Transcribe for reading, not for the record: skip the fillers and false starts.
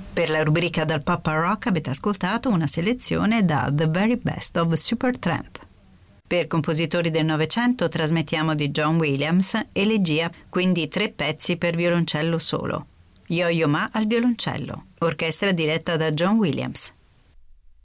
Per la rubrica dal pop al rock avete ascoltato una selezione da The Very Best of Supertramp. Per compositori del Novecento trasmettiamo di John Williams Elegia, quindi 3 pezzi per violoncello solo. Yo-Yo Ma al violoncello, orchestra diretta da John Williams.